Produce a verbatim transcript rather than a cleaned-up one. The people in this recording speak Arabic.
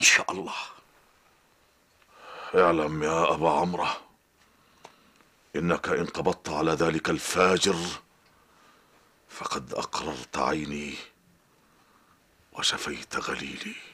إن شاء الله. اعلم يا أبا عمرو إنك إن قبضت على ذلك الفاجر فقد أقررت عيني وشفيت غليلي.